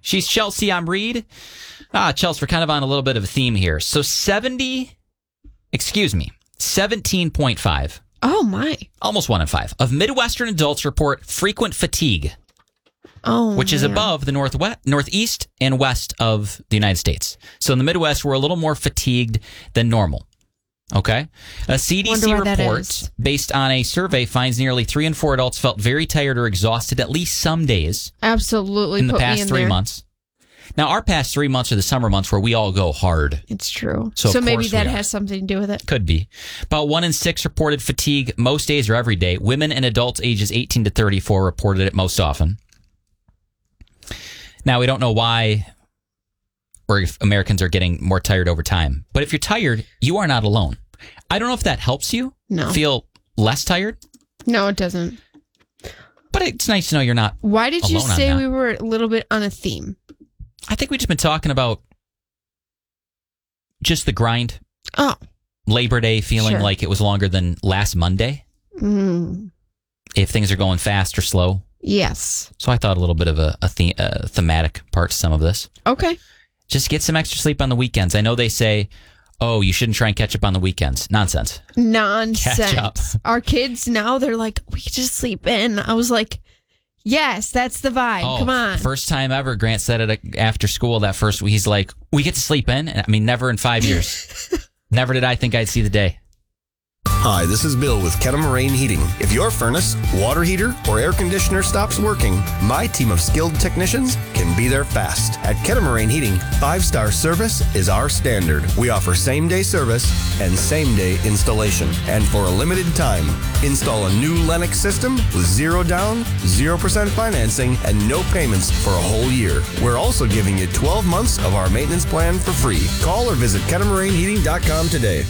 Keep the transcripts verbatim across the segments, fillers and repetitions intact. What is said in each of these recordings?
She's Chelsea. I'm Reed. Ah, Chelsea, we're kind of on a little bit of a theme here. So seventy, excuse me, seventeen point five. Oh, my. Almost one in five of Midwestern adults report frequent fatigue. Oh, which is man. above the northwest, northeast and west of the United States. So in the Midwest, we're a little more fatigued than normal. Okay? A C D C report based on a survey finds nearly three in four adults felt very tired or exhausted at least some days. Absolutely. In the Put past me in three there. months. Now, our past three months are the summer months where we all go hard. It's true. So, So, of maybe course that we are. has something to do with it. Could be. About one in six reported fatigue most days or every day. Women and adults ages eighteen to thirty-four reported it most often. Now, we don't know why or if Americans are getting more tired over time. But if you're tired, you are not alone. I don't know if that helps you No. feel less tired, No, it doesn't. but it's nice to know you're not. Why did you alone on say that. we were a little bit on a theme? I think we've just been talking about just the grind. Oh. Labor Day feeling Sure. like it was longer than last Monday. Mm. If things are going fast or slow. Yes. So I thought a little bit of a, a, the, a thematic part to some of this. Okay. Just get some extra sleep on the weekends. I know they say, oh, you shouldn't try and catch up on the weekends. Nonsense. Nonsense. Catch up. Our kids now, they're like, we could just sleep in. I was like, yes, that's the vibe. Oh, Come on. First time ever, Grant said it after school that first week. He's like, we get to sleep in? I mean, never in five years. Never did I think I'd see the day. Hi, this is Bill with Catamaran Heating. If your furnace, water heater, or air conditioner stops working, my team of skilled technicians can be there fast. At Catamaran Heating, five-star service is our standard. We offer same-day service and same-day installation. And for a limited time, install a new Lennox system with zero down, zero percent financing, and no payments for a whole year. We're also giving you twelve months of our maintenance plan for free. Call or visit catamaran heating dot com today.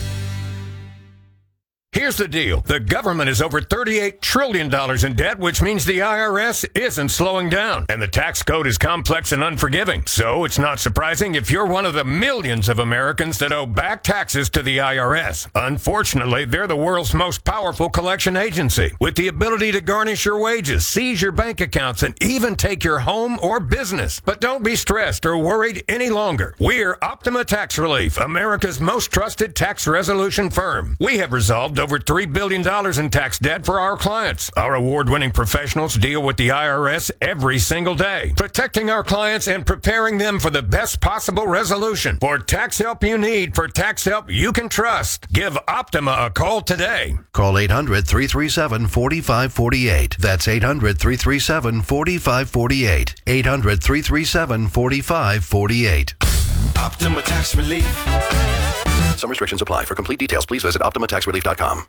Here's the deal. The government is over thirty-eight trillion dollars in debt, which means the I R S isn't slowing down. And the tax code is complex and unforgiving. So it's not surprising if you're one of the millions of Americans that owe back taxes to the I R S. Unfortunately, they're the world's most powerful collection agency, with the ability to garnish your wages, seize your bank accounts, and even take your home or business. But don't be stressed or worried any longer. We're Optima Tax Relief, America's most trusted tax resolution firm. We have resolved over three billion dollars in tax debt for our clients. Our award-winning professionals deal with the I R S every single day, protecting our clients and preparing them for the best possible resolution. For tax help you need, for tax help you can trust, give Optima a call today. Call eight hundred, three three seven, four five four eight. That's eight hundred, three three seven, four five four eight. eight hundred, three three seven, four five four eight. Optima Tax Relief. Some restrictions apply. For complete details, please visit optima tax relief dot com.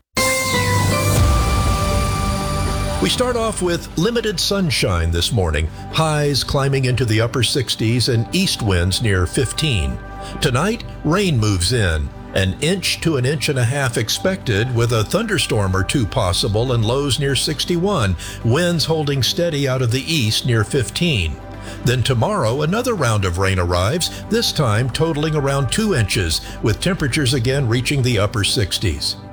We start off with limited sunshine this morning. Highs climbing into the upper sixties and east winds near fifteen. Tonight, rain moves in. An inch to an inch and a half expected, with a thunderstorm or two possible, and lows near sixty-one. Winds holding steady out of the east near fifteen. Then tomorrow, another round of rain arrives, this time totaling around two inches, with temperatures again reaching the upper sixties.